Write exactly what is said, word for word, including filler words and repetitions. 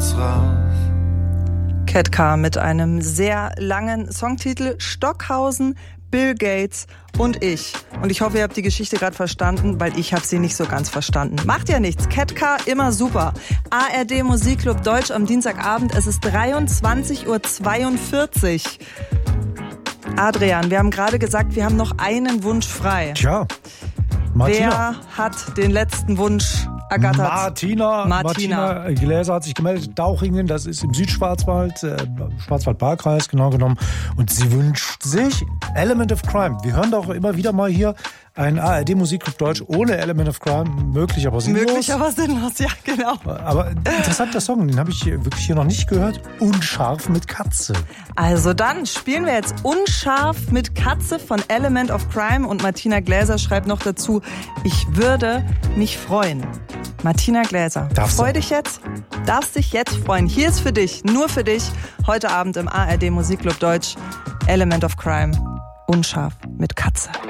uns raus. Ketka mit einem sehr langen Songtitel Stockhausen, Bill Gates und ich. Und ich hoffe, ihr habt die Geschichte gerade verstanden, weil ich habe sie nicht so ganz verstanden. Macht ja nichts. Ketka, immer super. A R D Musikclub Deutsch am Dienstagabend. Es ist dreiundzwanzig Uhr zweiundvierzig. Adrian, wir haben gerade gesagt, wir haben noch einen Wunsch frei. Tja, Martina. Wer hat den letzten Wunsch ergattert? Martina, Martina. Martina Gläser hat sich gemeldet. Dauchingen, das ist im Südschwarzwald, äh, Schwarzwald-Baar-Kreis genau genommen. Und sie wünscht sich Element of Crime. Wir hören doch immer wieder mal hier ein A R D Musikclub Deutsch ohne Element of Crime. Möglich, aber sinnlos. Möglich, aber sinnlos, ja, genau. Aber interessanter Song, den habe ich wirklich hier noch nicht gehört. Unscharf mit Katze. Also dann spielen wir jetzt Unscharf mit Katze von Element of Crime und Martina Gläser schreibt noch dazu, ich würde mich freuen. Martina Gläser, Darfst freu du? dich jetzt? Darfst dich jetzt freuen. Hier ist für dich, nur für dich, heute Abend im A R D Musikclub Deutsch, Element of Crime, Unscharf mit Katze.